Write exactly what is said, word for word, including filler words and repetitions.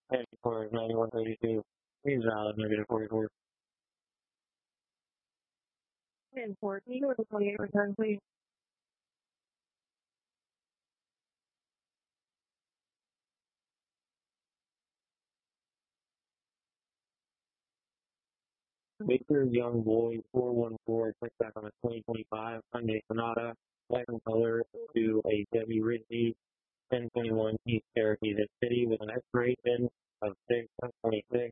Heading for ninety-one thirty-two. Please valid negative forty-four. ten four, can you go with the twenty-eight return, please? Victor Young Boy four one four, click back on a twenty twenty-five Hyundai Sonata, white in color to a Debbie Ritchie ten twenty-one East Cherokee, the city with an expiration of six twenty-six.